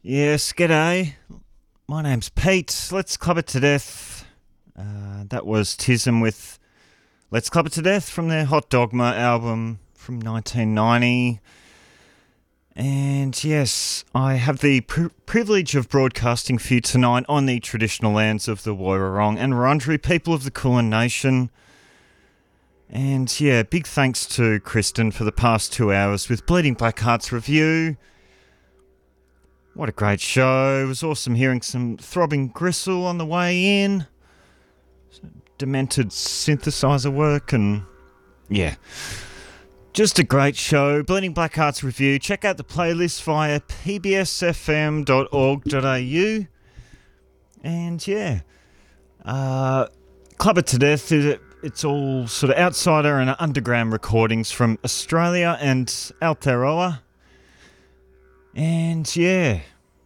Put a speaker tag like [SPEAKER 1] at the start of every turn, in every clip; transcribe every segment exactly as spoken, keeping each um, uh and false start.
[SPEAKER 1] Yes, g'day. My name's Pete. Let's Club It to Death. Uh, that was Tism with Let's Club It to Death from their Hot Dogma album from nineteen ninety. And yes, I have the pr- privilege of broadcasting for you tonight on the traditional lands of the Woiwurrung and Wurundjeri people of the Kulin Nation. And yeah, big thanks to Kristen for the past two hours with Bleeding Black Hearts Review. What a great show. It was awesome hearing some throbbing gristle on the way in. Some demented synthesizer work and yeah. Just a great show. Bleeding Black Hearts Review. Check out the playlist via p b s f m dot org dot a u. And yeah. Uh, Club It to Death, it's all sort of outsider and underground recordings from Australia and Aotearoa. And yeah.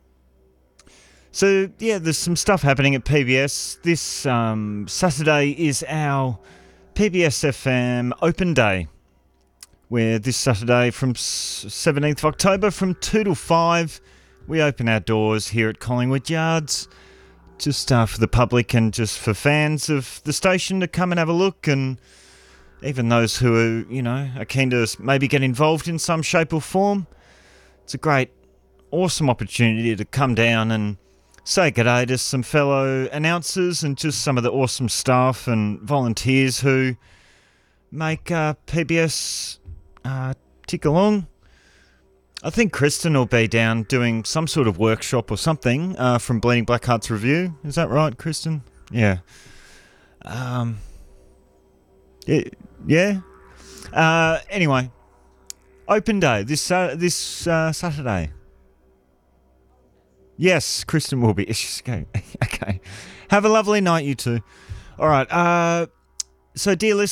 [SPEAKER 1] So yeah, there's some stuff happening at P B S. This um, Saturday is our P B S F M Open Day, where this Saturday from seventeenth of October from two till five, we open our doors here at Collingwood Yards, just uh, for the public and just for fans of the station to come and have a look, and even those who are, you know, are keen to maybe get involved in some shape or form. It's a great, awesome opportunity to come down and say g'day to some fellow announcers and just some of the awesome staff and volunteers who make uh, P B S uh, tick along. I think Kristen will be down doing some sort of workshop or something uh, from Bleeding Black Hearts Review. Is that right, Kristen? Yeah. Um. Yeah. Uh, anyway, Open Day this uh, this uh, Saturday. Yes, Kristen will be. Okay. Okay. Have a lovely night, you two. All right. Uh, so, dear listeners.